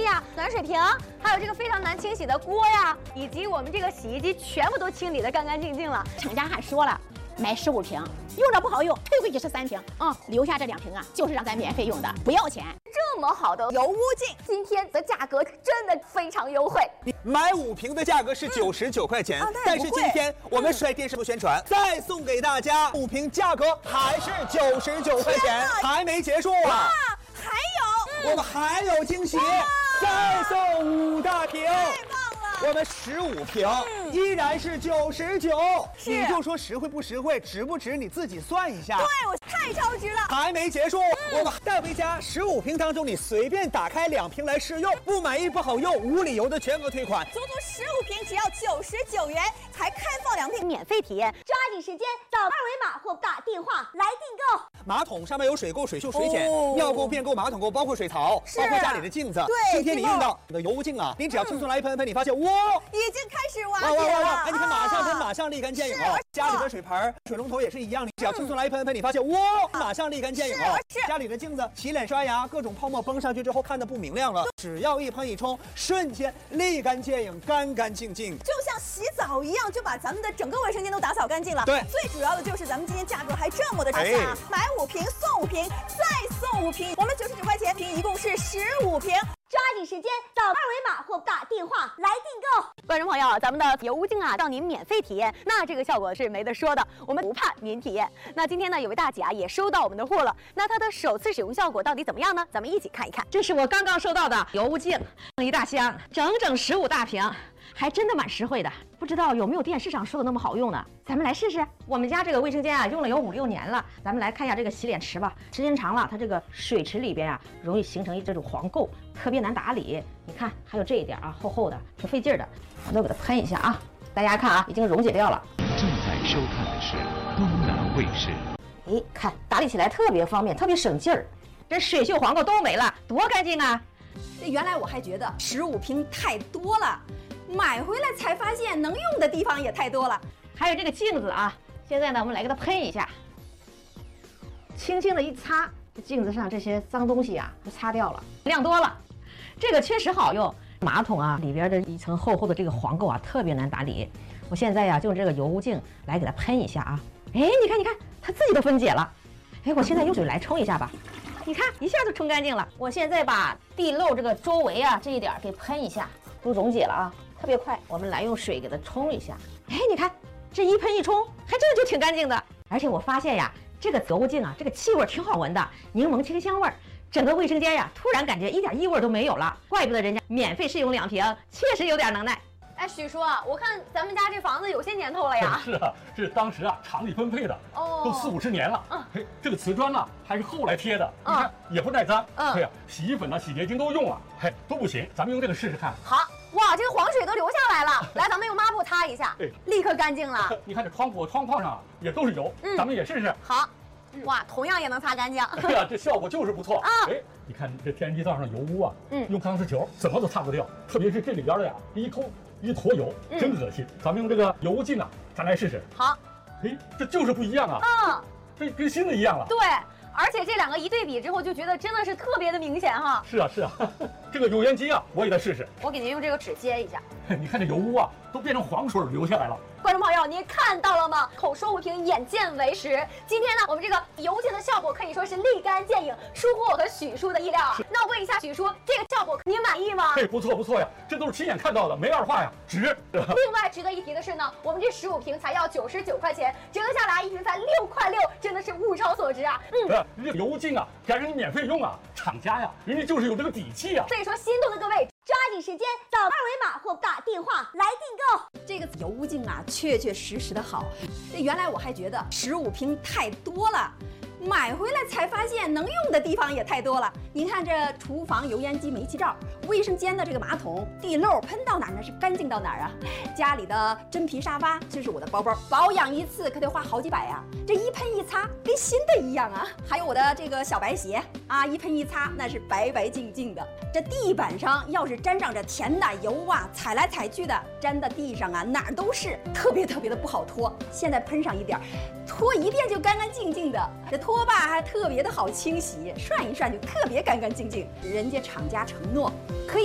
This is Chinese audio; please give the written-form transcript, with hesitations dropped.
呀、暖水瓶，还有这个非常难清洗的锅呀，以及我们这个洗衣机，全部都清理得干干净净了。 厂家还说了，买15瓶，用着不好用，退回去是3瓶啊，留下这2瓶啊，就是让咱免费用的，不要钱。 这么好的油污净，今天的价格真的非常优惠。 买5瓶的价格是99块钱，但是今天我们是在电视部宣传，再送给大家5瓶，价格还是99块钱，还没结束啊！ 还有， 我们还有惊喜，再送5大瓶。我们15瓶依然是99，你就说实惠不实惠，值不值你自己算一下。 对，我太超值了。 还没结束，我们带回家15瓶当中，你随便打开2瓶来试用，不满意不好用，无理由的全额退款。 足足15瓶只要99元，才开放2瓶免费体验。抓紧时间扫2维码或打电话来订购。 马桶上面有水垢、水锈、水碱，尿垢、便垢、马桶垢，包括水槽，包括家里的镜子。 对， 今天你用到你的油污净啊，你只要轻松来一喷，你发现哇， 已经开始瓦解了。 哎，你看马上喷，马上立竿见影哦。家里的水盆、水龙头也是一样，你只要轻松来一喷，你发现哇，马上立竿见影哦。家里的镜子、洗脸刷牙，各种泡沫崩上去之后看的不明亮了，只要一喷一冲，瞬间立竿见影，干干净净， 就像洗澡一样，就把咱们的整个卫生间都打扫干净了。 对， 最主要的就是咱们今天价格还这么的差价，买5瓶送5瓶，再送5瓶，我们99块钱瓶，一共是15瓶。抓紧时间扫2维码或打电话来订购。观众朋友，咱们的油污净啊，让您免费体验，那这个效果是没得说的，我们不怕您体验。那今天呢，有位大姐啊也收到我们的货了，那她的首次使用效果到底怎么样呢？咱们一起看一看。 这是我刚刚收到的油污净，一大箱，整整15大瓶，还真的蛮实惠的。不知道有没有电视上说的那么好用呢？咱们来试试。我们家这个卫生间啊，用了有5、6年了。咱们来看一下这个洗脸池吧，时间长了，它这个水池里边啊，容易形成这种黄垢，特别难打理。你看，还有这一点啊，厚厚的，挺费劲的。我都给它喷一下啊，大家看啊，已经溶解掉了。 正在收看的是东南卫视。 哎，看打理起来特别方便，特别省劲儿，这水锈黄垢都没了，多干净啊！ 原来我还觉得15瓶太多了。买回来才发现能用的地方也太多了。 还有这个镜子啊，现在呢我们来给它喷一下，轻轻的一擦，这镜子上这些脏东西啊就擦掉了，量多了。这个确实好用。马桶啊里边的一层厚厚的这个黄垢啊特别难打理。我现在呀就用这个油污净来给它喷一下啊，哎，你看它自己都分解了。哎，我现在用水来冲一下吧，你看一下就冲干净了。我现在把地漏这个周围啊这一点给喷一下，都溶解了啊。特别快，我们来用水给它冲一下。哎，你看这一喷一冲，还真的就挺干净的。而且我发现呀，这个油污净啊，这个气味挺好闻的，柠檬清香味儿，整个卫生间呀，突然感觉一点异味都没有了。怪不得人家免费试用2瓶，确实有点能耐。 哎，许叔啊，我看咱们家这房子有些年头了呀。 是啊，是当时啊厂里分配的，都40、50年了。嘿，这个瓷砖呢还是后来贴的，你看也不耐脏。对呀，洗衣粉呢、洗洁精都用了，嘿，都不行。咱们用这个试试看。 好，哇，这个黄水都流下来了。来，咱们用抹布擦一下，立刻干净了。 你看这窗框上啊也都是油，咱们也试试。 好，哇，同样也能擦干净。 哎呀，这效果就是不错啊。哎，你看这天然气灶上的油污啊，用钢丝球怎么都擦不掉，特别是这里边的呀，一坨油，真恶心。咱们用这个油污净啊，咱来试试。 好， 哎，这就是不一样啊。这跟新的一样了。 对，而且这2个一对比之后，就觉得真的是特别的明显哈。 是啊，这个油烟机啊，我也得试试。 我给您用这个纸接一下。 你看这油污啊，都变成黄水流下来了。 观众朋友，您看到了吗？口说无凭，眼见为实。今天呢，我们这个油净的效果可以说是立竿见影，出乎我和许叔的意料啊。那我问一下许叔，这个效果您满意吗？ 嘿，不错呀，这都是亲眼看到的，没二话呀，值。 另外值得一提的是呢，我们这15瓶才要99块钱，折合下来1瓶才6块6，真的是物超所值啊。 这个油净啊，敢让你免费用啊，厂家呀，人家就是有这个底气啊。 所以说，心动的各位，抓紧时间扫2维码或打电话来订购。这个油污净啊，确实的好。原来我还觉得15瓶太多了。买回来才发现能用的地方也太多了。您看这厨房油烟机煤气罩，卫生间的这个马桶地漏喷到哪儿呢是干净到哪儿啊？家里的真皮沙发，这是我的包包，保养一次可得花好几百呀。这一喷一擦跟新的一样啊。还有我的这个小白鞋啊，一喷一擦那是白白净净的。这地板上要是沾上这甜奶油啊，踩来踩去的，粘到地上啊哪儿都是，特别的不好拖。现在喷上一点，拖一遍就干干净净的。这拖把还特别的好清洗，涮一涮就特别干干净净。人家厂家承诺可以